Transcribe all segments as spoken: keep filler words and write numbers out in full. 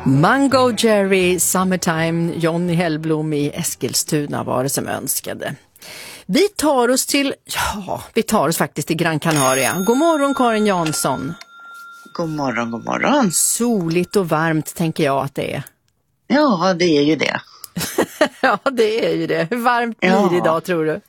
Mango Jerry, Summertime, Johnny Hellblom i Eskilstuna var det som önskade. Vi tar oss till, ja, vi tar oss faktiskt till Gran Canaria. God morgon Karin Jansson. God morgon, god morgon. Soligt och varmt tänker jag att det är. Ja, det är ju det. Ja, det är ju det. Hur varmt blir ja. det idag tror du?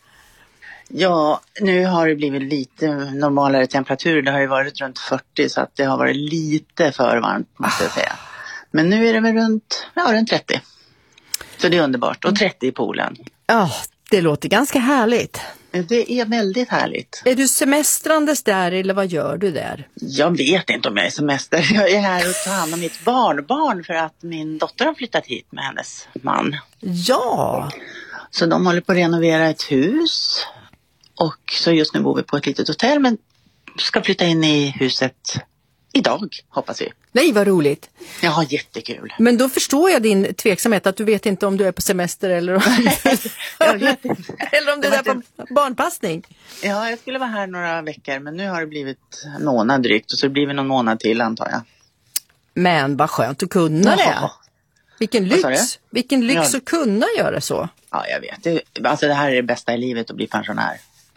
Ja, nu har det blivit lite normalare temperatur. Det har ju varit runt fyrtio så att det har varit lite för varmt måste jag säga. Men nu är det väl runt, ja, runt trettio. Så det är underbart. Och trettio i poolen. Ja, det låter ganska härligt. Det är väldigt härligt. Är du semestrandes där eller vad gör du där? Jag vet inte om jag är semester. Jag är här och tar hand om mitt barnbarn för att min dotter har flyttat hit med hennes man. Ja. Så de håller på att renovera ett hus. Och så just nu bor vi på ett litet hotell men ska flytta in i huset idag, hoppas vi. Nej, vad roligt. Ja, jättekul. Men då förstår jag din tveksamhet att du vet inte om du är på semester eller om, jag vet inte. eller om du är på barnpassning. Ja, jag skulle vara här några veckor men nu har det blivit en månad drygt och så blir det någon månad till antar jag. Men vad skönt att kunna det. Ja. Vilken lyx. Vilken lyx ja. att kunna göra så. Ja, jag vet. Det, alltså det här är det bästa i livet att bli pensionär.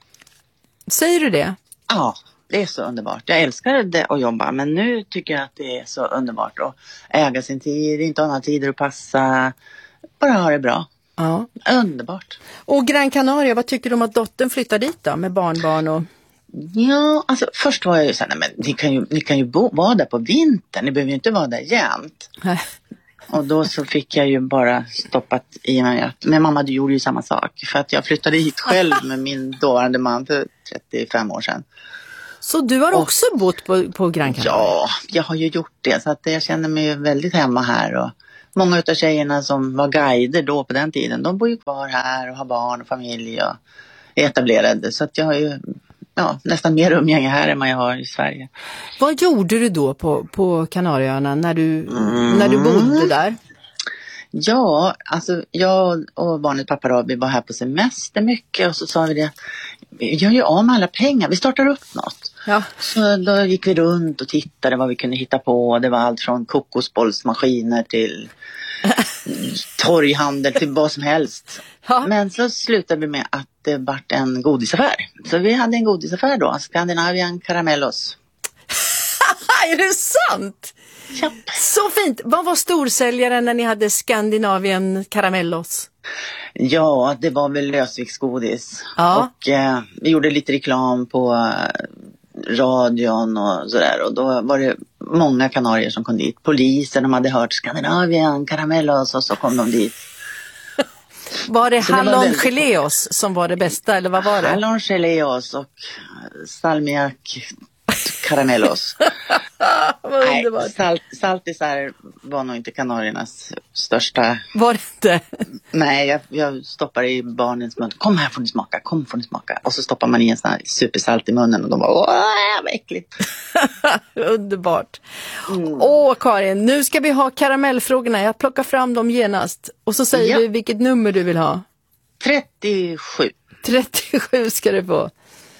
Säger du det? Ja, det är så underbart. Jag älskar det att jobba men nu tycker jag att det är så underbart att äga sin tid, inte ha några tider att passa, bara ha det bra. Ja. Underbart. Och Gran Canaria, vad tycker du om att dottern flyttar dit då med barnbarn och... Ja, alltså först var jag ju så här, men ni kan ju, ni kan ju bo, vara där på vintern, ni behöver ju inte vara där jämt. Och då så fick jag ju bara stoppat i mig att, men mamma du gjorde ju samma sak. För att jag flyttade hit själv med min dåvarande man för trettiofem år sedan. Så du har och, också bott på, på Gran Canaria? Ja, jag har ju gjort det. Så att jag känner mig väldigt hemma här. Och många av tjejerna som var guider då på den tiden, de bor ju kvar här och har barn och familj och är etablerade. Så att jag har ju ja, nästan mer umgänge här än vad jag har i Sverige. Vad gjorde du då på, på Kanarieöarna när du, mm. när du bodde där? Ja, alltså jag och barnet pappa Rabi var här på semester mycket och så sa vi det, vi gör ju av med alla pengar, vi startar upp något. Ja. Så då gick vi runt och tittade vad vi kunde hitta på. Det var allt från kokosbollsmaskiner till torghandel till vad som helst. Ja. Men så slutade vi med att det vart en godisaffär. Så vi hade en godisaffär då, Scandinavian Caramellos. Är det sant? Ja. Så fint. Vad var storsäljaren när ni hade Scandinavian Caramellos? Ja, det var väl lösviktsgodis. Ja. Och eh, vi gjorde lite reklam på eh, radion och sådär. Och då var det många kanarier som kom dit. Polisen, de hade hört Scandinavian Caramellos och så kom de dit. Var det så hallongeléos det som var det bästa eller vad var det? Hallongeléos och salmiak Caramellos. Vad underbart. Nej, salt, saltisar var nog inte kanariernas största. Var det inte? Nej, jag, jag stoppar i barnens mun. Kom här får ni smaka, kom får ni smaka. Och så stoppar man i en sån här supersalt i munnen och de bara, åh, vad äckligt. Underbart. Mm. Åh Karin, nu ska vi ha karamellfrågorna. Jag plockar fram dem genast. Och så säger ja. du vilket nummer du vill ha. trettiosju. trettiosju ska du få.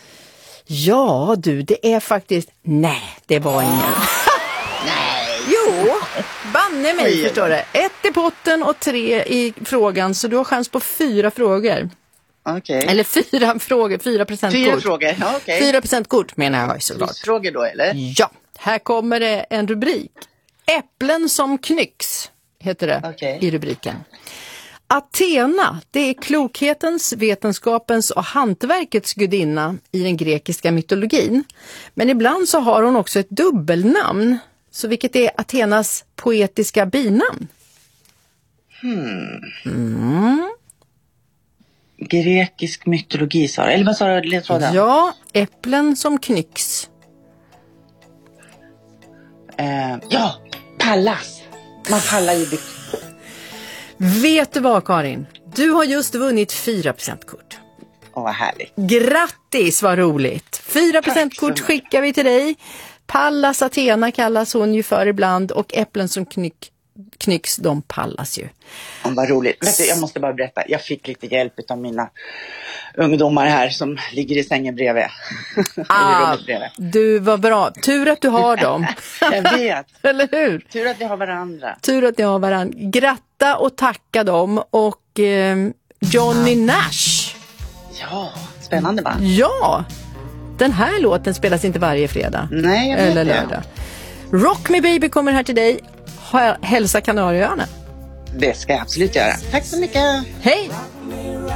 Ja du, det är faktiskt... Nej, det var ingen. Nej. Jo, banne mig Oj, förstår du. Ett i potten och tre i frågan. Så du har chans på fyra frågor. Okej. Okay. Eller fyra frågor, fyra procent fyra kort. frågor, ja, okej. Okay. Fyra procent kort menar jag såklart. Frågor då, eller? Ja, här kommer det en rubrik. Äpplen som knycks heter det okay. i rubriken. Athena, det är klokhetens, vetenskapens och hantverkets gudinna i den grekiska mytologin. Men ibland så har hon också ett dubbelnamn. Så vilket är Athenas poetiska binamn? Hmm. Mm. Grekisk mytologi sa du. Eller vad sa du? Ledtråden? Ja, äpplen som knycks. Uh, ja, Pallas. Man pallar ju byggt. Vet du vad Karin? Du har just vunnit fyra procent kort. Åh, vad härligt. Grattis, vad roligt. fyra procent kort skickar vi till dig. Pallas Athena kallas hon ju för ibland och äpplen som knyck, Knyx, de pallas ju. Ja, vad roligt. Vet du, jag måste bara berätta. Jag fick lite hjälp av mina ungdomar här som ligger i sängen bredvid. Ah, bredvid. Du, var bra. Tur att du har dem. Jag vet. Eller hur? Tur att vi har varandra. Tur att ni har varandra. Gratta och tacka dem. Och eh, Johnny Nash. Ja, spännande va? Ja, den här låten spelas inte varje fredag. Nej, jag vet eller lördag. Det. Rock Me Baby kommer här till dig. Hälsa Kanarieöarna. Det ska jag absolut göra. Tack så mycket. Hej!